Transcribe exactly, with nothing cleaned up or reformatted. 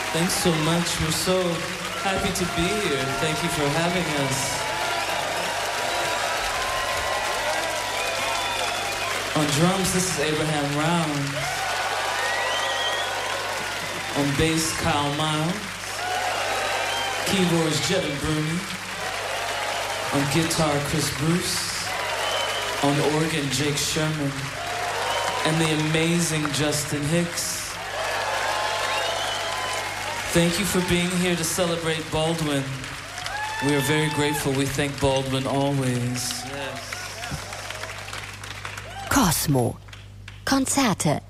Thanks so much. We're so happy to be here. Thank you for having us. On drums, this is Abraham Round. On bass, Kyle Miles. Keyboards, Jevin Bruni. On guitar, Chris Bruce. On organ, Jake Sherman. And the amazing Justin Hicks. Thank you for being here to celebrate Baldwin. We are very grateful. We thank Baldwin always. Cosmo. Konzerte